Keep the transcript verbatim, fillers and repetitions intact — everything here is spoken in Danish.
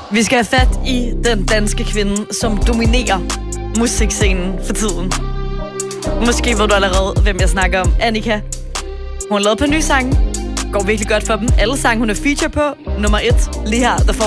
Vi skal have fat i den danske kvinde, som dominerer musikscenen for tiden. Måske ved du allerede, hvem jeg snakker om. Annika. Hun har lavet på nye sange. Går virkelig godt for dem. Alle sange, hun er feature på. Nummer et. Lige her, der får